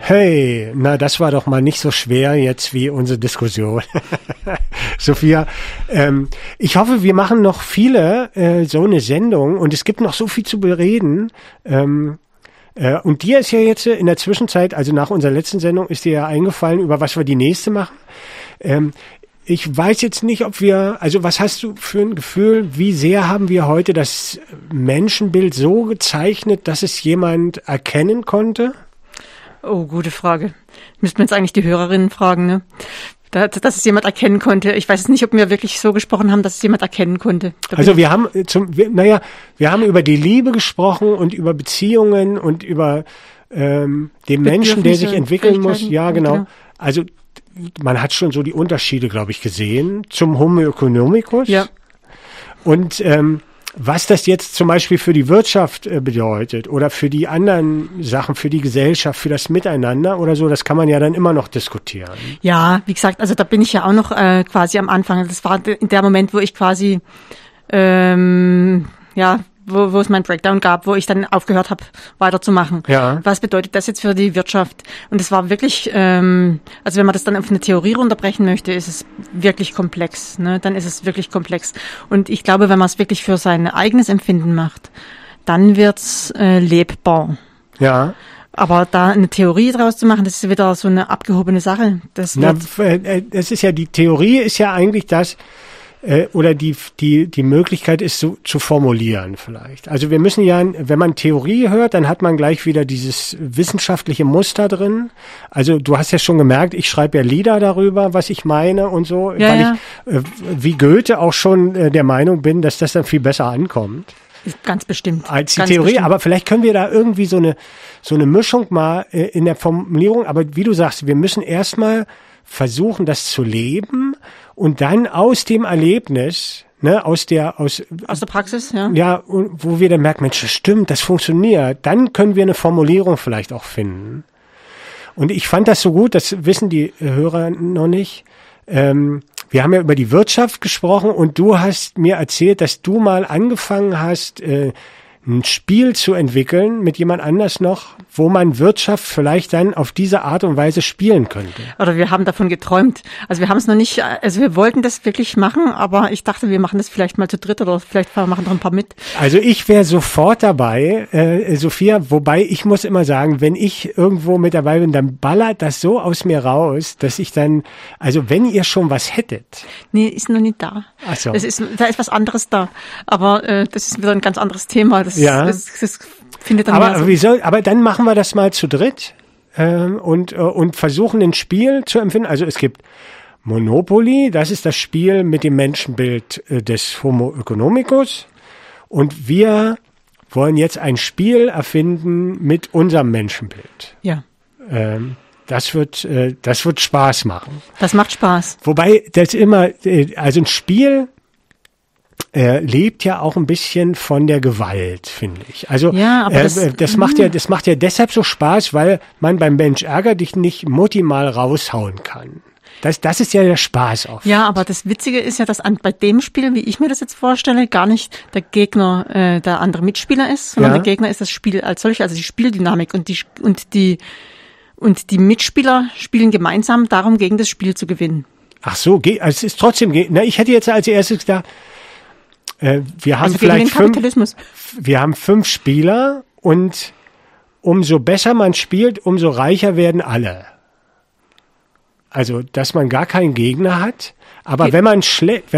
Hey, na, das war doch mal nicht so schwer jetzt wie unsere Diskussion. Sophia, ich hoffe, wir machen noch viele so eine Sendung und es gibt noch so viel zu bereden. Und dir ist ja jetzt in der Zwischenzeit, also nach unserer letzten Sendung, ist dir ja eingefallen, über was wir die nächste machen. Ich weiß jetzt nicht, also was hast du für ein Gefühl, wie sehr haben wir heute das Menschenbild so gezeichnet, dass es jemand erkennen konnte? Oh, gute Frage. Müssten wir jetzt eigentlich die Hörerinnen fragen, ne? Dass es jemand erkennen konnte. Ich weiß nicht, ob wir wirklich so gesprochen haben, dass es jemand erkennen konnte. Also wir haben über die Liebe gesprochen und über Beziehungen und über den Menschen, der sich entwickeln muss. Ja, genau. Also man hat schon so die Unterschiede, glaube ich, gesehen zum Homo economicus. Ja. Und was das jetzt zum Beispiel für die Wirtschaft bedeutet oder für die anderen Sachen, für die Gesellschaft, für das Miteinander oder so, das kann man ja dann immer noch diskutieren. Ja, wie gesagt, also da bin ich ja auch noch quasi am Anfang. Das war in der Moment, wo ich quasi, wo es meinen Breakdown gab, wo ich dann aufgehört habe, weiterzumachen. Ja. Was bedeutet das jetzt für die Wirtschaft? Und es war wirklich, also wenn man das dann auf eine Theorie runterbrechen möchte, ist es wirklich komplex. Ne? Dann ist es wirklich komplex. Und ich glaube, wenn man es wirklich für sein eigenes Empfinden macht, dann wird's lebbar. Ja. Aber da eine Theorie draus zu machen, das ist wieder so eine abgehobene Sache. Das ist ja, die Theorie ist ja eigentlich das, oder die Möglichkeit ist so zu formulieren vielleicht. Also wir müssen ja, wenn man Theorie hört, dann hat man gleich wieder dieses wissenschaftliche Muster drin. Also du hast ja schon gemerkt, ich schreibe ja Lieder darüber, was ich meine und so, weil ich wie Goethe auch schon der Meinung bin, dass das dann viel besser ankommt. Ganz bestimmt. Als die Theorie, bestimmt. Aber vielleicht können wir da irgendwie so eine Mischung mal in der Formulierung, aber wie du sagst, wir müssen erstmal versuchen, das zu leben und dann aus dem Erlebnis, ne, aus der Praxis, ja. Ja, wo wir dann merken, Mensch, das stimmt, das funktioniert, dann können wir eine Formulierung vielleicht auch finden. Und ich fand das so gut, das wissen die Hörer noch nicht. Wir haben ja über die Wirtschaft gesprochen und du hast mir erzählt, dass du mal angefangen hast, ein Spiel zu entwickeln mit jemand anders noch, wo man Wirtschaft vielleicht dann auf diese Art und Weise spielen könnte. Oder wir haben davon geträumt. Also wir haben es noch nicht, also wir wollten das wirklich machen, aber ich dachte, wir machen das vielleicht mal zu dritt oder vielleicht machen noch ein paar mit. Also ich wäre sofort dabei, Sophia, wobei ich muss immer sagen, wenn ich irgendwo mit dabei bin, dann ballert das so aus mir raus, dass ich dann, also wenn ihr schon was hättet. Nee, ist noch nicht da. Ach so. Da ist was anderes da, aber das ist wieder ein ganz anderes Thema. Das findet dann aber dann machen wir das mal zu dritt und versuchen ein Spiel zu empfinden. Also es gibt Monopoly, das ist das Spiel mit dem Menschenbild des Homo economicus und wir wollen jetzt ein Spiel erfinden mit unserem Menschenbild. Ja. Das wird Spaß machen. Das macht Spaß. Wobei das immer, also ein Spiel lebt ja auch ein bisschen von der Gewalt, finde ich. Also ja, aber das macht ja deshalb so Spaß, weil man beim Mensch ärger dich nicht Mutti mal raushauen kann. Das ist ja der Spaß auch. Ja, aber das Witzige ist ja, dass bei dem Spiel, wie ich mir das jetzt vorstelle, gar nicht der Gegner der andere Mitspieler ist, sondern der Gegner ist das Spiel als solches, also die Spieldynamik und die Mitspieler spielen gemeinsam darum, gegen das Spiel zu gewinnen. Ach so, also es ist trotzdem, ich hätte jetzt als erstes gedacht, wir haben vielleicht 5 Spieler und umso besser man spielt, umso reicher werden alle. Also, dass man gar keinen Gegner hat, aber wenn man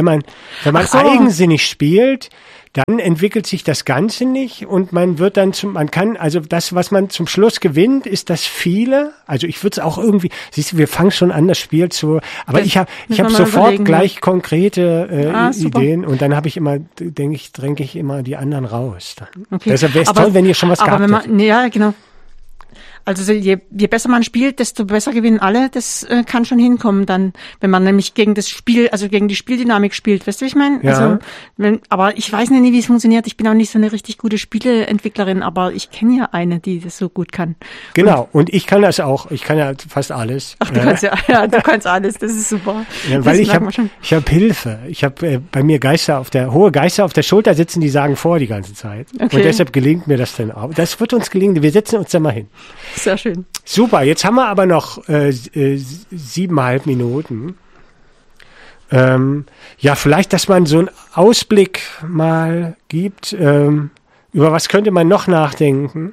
eigensinnig spielt, dann entwickelt sich das Ganze nicht und man wird dann also das, was man zum Schluss gewinnt, ist das viele. Also ich würde es auch irgendwie, siehst du, wir fangen schon an, das Spiel aber ich habe sofort gleich konkrete Ideen und dann habe ich immer, dränge ich immer die anderen raus. Dann. Okay. Deshalb wäre es toll, wenn ihr schon was gehabt hättet. Ja, genau. Also je besser man spielt, desto besser gewinnen alle. Das kann schon hinkommen dann, wenn man nämlich gegen das Spiel, also gegen die Spieldynamik spielt. Weißt du, wie ich meine? Ja. Also, aber ich weiß nie, wie es funktioniert. Ich bin auch nicht so eine richtig gute Spieleentwicklerin, aber ich kenne ja eine, die das so gut kann. Genau. Und ich kann das auch. Ich kann ja fast alles. Ach, du kannst du kannst alles. Das ist super. Ja, weil ich habe Hilfe. Ich habe bei mir hohe Geister auf der Schulter sitzen, die sagen vor die ganze Zeit. Okay. Und deshalb gelingt mir das dann auch. Das wird uns gelingen. Wir setzen uns da mal hin. Sehr schön. Super, jetzt haben wir aber noch 7,5 Minuten. Ja, vielleicht, dass man so einen Ausblick mal gibt. Über was könnte man noch nachdenken?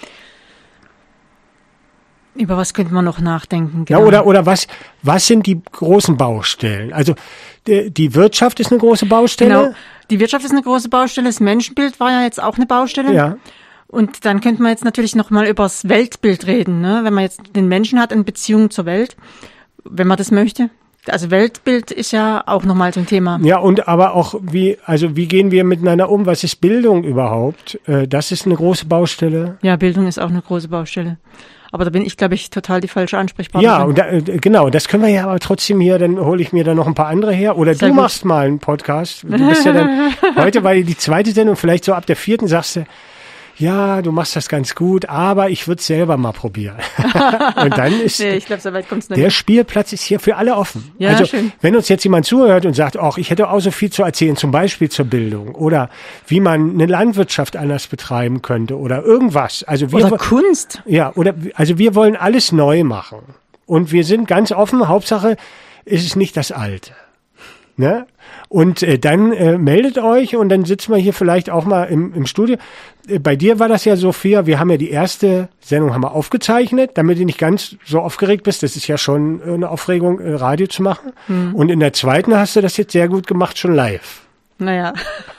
Über was könnte man noch nachdenken? Genau. Ja, oder was sind die großen Baustellen? Also die Wirtschaft ist eine große Baustelle. Genau, die Wirtschaft ist eine große Baustelle. Das Menschenbild war ja jetzt auch eine Baustelle. Ja. Und dann könnte man jetzt natürlich noch mal über das Weltbild reden, ne? Wenn man jetzt den Menschen hat in Beziehung zur Welt, wenn man das möchte. Also Weltbild ist ja auch nochmal so ein Thema. Ja, und aber auch wie gehen wir miteinander um? Was ist Bildung überhaupt? Das ist eine große Baustelle. Ja, Bildung ist auch eine große Baustelle. Aber da bin ich, glaube ich, total die falsche Ansprechpartnerin. Ja, und genau, das können wir ja aber trotzdem hier, dann hole ich mir dann noch ein paar andere her. Oder Sehr du gut. machst mal einen Podcast. Du bist ja dann, heute war die zweite Sendung, vielleicht so ab der 4. sagst du, ja, du machst das ganz gut, aber ich würde es selber mal probieren. Und dann ist Nee, ich glaube, so weit kommt's nicht. der Spielplatz ist hier für alle offen. Ja, also schön. wenn uns jetzt jemand zuhört und sagt, ach, ich hätte auch so viel zu erzählen, zum Beispiel zur Bildung oder wie man eine Landwirtschaft anders betreiben könnte oder irgendwas. Also Oder Kunst. ja, also wir wollen alles neu machen. Und wir sind ganz offen, Hauptsache ist es nicht das Alte. Ne? Und dann meldet euch und dann sitzen wir hier vielleicht auch mal im Studio. Bei dir war das ja, Sophia, wir haben ja die erste Sendung haben wir aufgezeichnet, damit du nicht ganz so aufgeregt bist. Das ist ja schon eine Aufregung, Radio zu machen. Und in der zweiten hast du das jetzt sehr gut gemacht, schon live. Naja.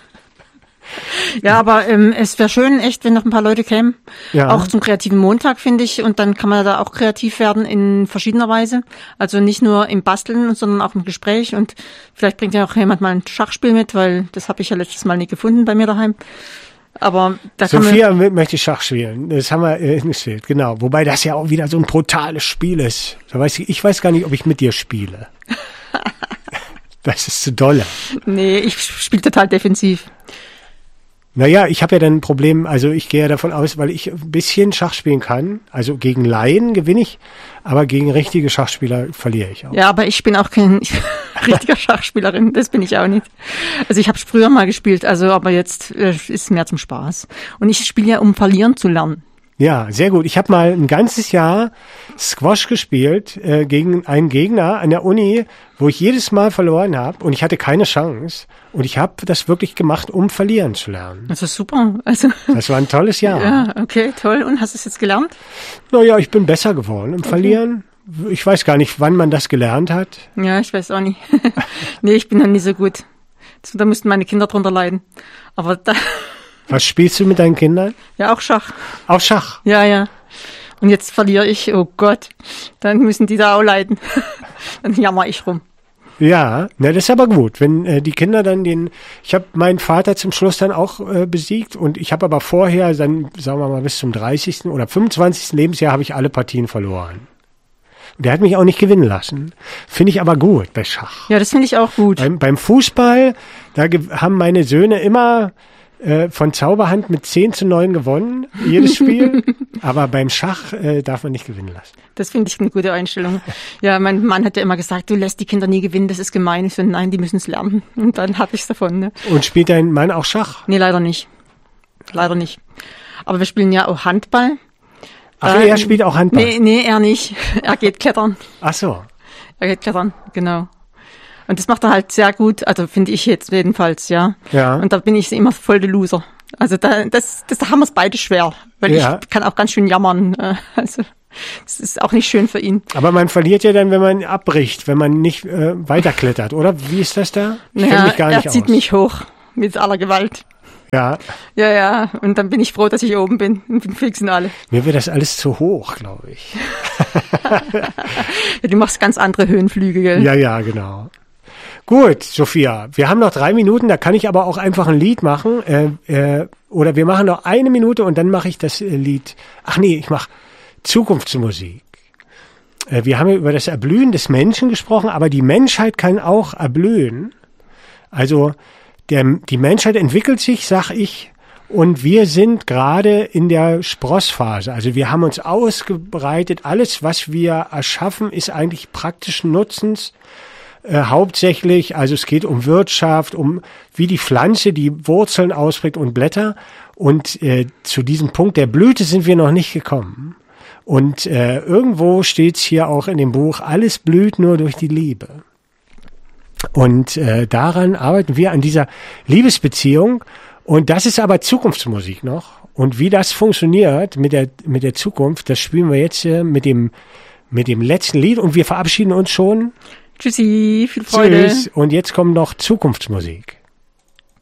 Ja, aber es wäre schön, echt, wenn noch ein paar Leute kämen. Ja. Auch zum kreativen Montag, finde ich. Und dann kann man da auch kreativ werden in verschiedener Weise. Also nicht nur im Basteln, sondern auch im Gespräch. Und vielleicht bringt ja auch jemand mal ein Schachspiel mit, weil das habe ich ja letztes Mal nie gefunden bei mir daheim. Aber da kann Sophia möchte Schach spielen. Das haben wir gespielt, genau. Wobei das ja auch wieder so ein brutales Spiel ist. Ich weiß gar nicht, ob ich mit dir spiele. Das ist zu dolle. Nee, ich spiele total defensiv. Naja, ich habe ja dann ein Problem, also ich gehe ja davon aus, weil ich ein bisschen Schach spielen kann, also gegen Laien gewinne ich, aber gegen richtige Schachspieler verliere ich auch. Ja, aber ich bin auch kein richtiger Schachspielerin, das bin ich auch nicht. Also ich habe früher mal gespielt, aber jetzt ist es mehr zum Spaß. Und ich spiele ja, um verlieren zu lernen. Ja, sehr gut. Ich habe mal ein ganzes Jahr Squash gespielt gegen einen Gegner an der Uni, wo ich jedes Mal verloren habe und ich hatte keine Chance. Und ich habe das wirklich gemacht, um verlieren zu lernen. Das ist super. Also Das war ein tolles Jahr. ja, okay, toll. Und hast du es jetzt gelernt? Naja, ich bin besser geworden im Verlieren. Ich weiß gar nicht, wann man das gelernt hat. Ja, ich weiß auch nicht. Nee, ich bin noch nie so gut. Da müssten meine Kinder drunter leiden. Aber da, Was spielst du mit deinen Kindern? ja, auch Schach. Auch Schach. Ja, ja. Und jetzt verliere ich, oh Gott. Dann müssen die da auch leiden. Dann jammer ich rum. Ja, na, das ist aber gut, wenn die Kinder dann ich habe meinen Vater zum Schluss dann auch besiegt und ich habe aber vorher dann, sagen wir mal, bis zum 30. oder 25. Lebensjahr habe ich alle Partien verloren. Und der hat mich auch nicht gewinnen lassen. Finde ich aber gut bei Schach. Ja, das finde ich auch gut. Beim Fußball, da haben meine Söhne immer von Zauberhand mit 10:9 gewonnen, jedes Spiel. Aber beim Schach darf man nicht gewinnen lassen. Das finde ich eine gute Einstellung. Ja, mein Mann hat ja immer gesagt, du lässt die Kinder nie gewinnen, das ist gemein. Ich so, nein, die müssen es lernen. Und dann habe ich es davon. Ne? Und spielt dein Mann auch Schach? Nee, leider nicht. Leider nicht. Aber wir spielen ja auch Handball. Ach, er spielt auch Handball? Nee, er nicht. Er geht klettern. Ach so. Er geht klettern, genau. Und das macht er halt sehr gut, also finde ich jetzt jedenfalls, ja. Ja. Und da bin ich immer voll der Loser. Also da haben wir es beide schwer, weil Ja. ich kann auch ganz schön jammern. Also das ist auch nicht schön für ihn. Aber man verliert ja dann, wenn man abbricht, wenn man nicht weiterklettert, oder? Wie ist das da? Ich kenn mich gar nicht er zieht aus. mich hoch mit aller Gewalt. Ja, Ja, und dann bin ich froh, dass ich oben bin und bin fix und alle. mir wird das alles zu hoch, glaube ich. Ja, du machst ganz andere Höhenflüge, gell? Ja, genau. Gut, Sophia, wir haben noch 3 Minuten, da kann ich aber auch einfach ein Lied machen. Oder wir machen noch 1 Minute und dann mache ich das Lied. Ach nee, ich mache Zukunftsmusik. Wir haben ja über das Erblühen des Menschen gesprochen, aber die Menschheit kann auch erblühen. Also die Menschheit entwickelt sich, sag ich, und wir sind gerade in der Sprossphase. Also wir haben uns ausgebreitet. Alles, was wir erschaffen, ist eigentlich praktischen Nutzens. Hauptsächlich, also es geht um Wirtschaft, um wie die Pflanze die Wurzeln ausbringt und Blätter. Und zu diesem Punkt der Blüte sind wir noch nicht gekommen. Und irgendwo steht's hier auch in dem Buch, alles blüht nur durch die Liebe. Und daran arbeiten wir, an dieser Liebesbeziehung. Und das ist aber Zukunftsmusik noch. Und wie das funktioniert mit der Zukunft, das spielen wir jetzt mit dem letzten Lied. Und wir verabschieden uns schon. Tschüssi, viel Freude. Tschüss. Und jetzt kommt noch Zukunftsmusik.